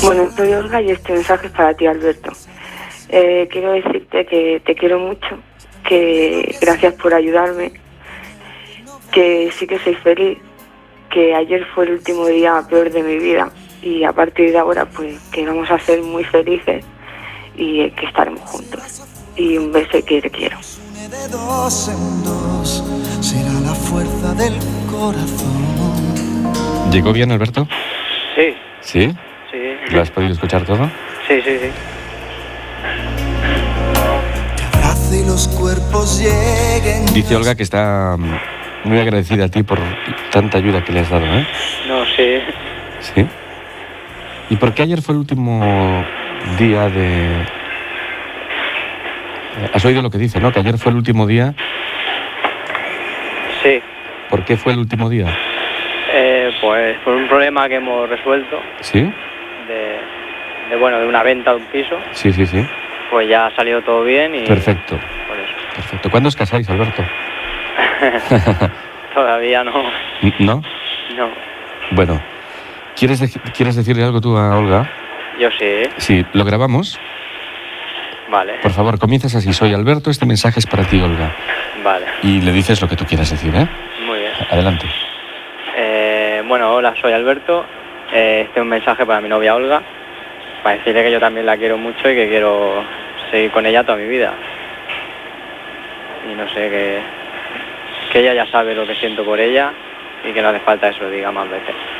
Bueno, soy Olga y este mensaje es para ti, Alberto. Quiero decirte que te quiero mucho, que gracias por ayudarme, que sí que soy feliz, que ayer fue el último día peor de mi vida y a partir de ahora pues que vamos a ser muy felices y que estaremos juntos. Y un beso y que te quiero. De dos en dos, será la fuerza del corazón. ¿Llegó bien, Alberto? Sí. ¿Sí? Sí. ¿Lo has podido escuchar todo? Sí. Te abrazo y los cuerpos lleguen. Dice Olga que está muy agradecida a ti por tanta ayuda que le has dado, ¿eh? No, sí. ¿Sí? ¿Y por qué ayer fue el último día de...? ¿Has oído lo que dice, no? Que ayer fue el último día. Sí. ¿Por qué fue el último día? Pues por un problema que hemos resuelto. ¿Sí? De una venta de un piso. Sí. Pues ya ha salido todo bien y... Perfecto. Por eso. Perfecto. ¿Cuándo os casáis, Alberto? Todavía no. ¿No? No. Bueno, ¿quieres decirle algo tú a Olga? Yo sí. Sí, ¿lo grabamos? Vale. Por favor, comienzas así. Soy Alberto, este mensaje es para ti, Olga. Vale. Y le dices lo que tú quieras decir, ¿eh? Muy bien. Adelante. Hola, soy Alberto. Este es un mensaje para mi novia Olga, para decirle que yo también la quiero mucho y que quiero seguir con ella toda mi vida. Y no sé, que ella ya sabe lo que siento por ella y que no hace falta que se lo diga más veces.